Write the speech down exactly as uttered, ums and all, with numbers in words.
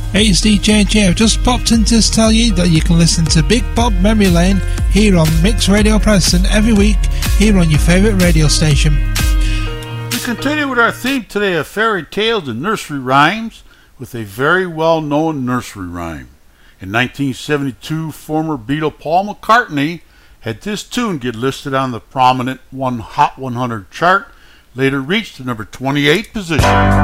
Hey, it's D J J. I've just popped in to tell you that you can listen to Big Bob Memory Lane here on Mix Radio Preston every week here on your favourite radio station. We continue with our theme today of fairy tales and nursery rhymes with a very well-known nursery rhyme. In nineteen seventy-two, former Beatle Paul McCartney had this tune get listed on the prominent one Hot one hundred chart, later reached the number twenty-eight position.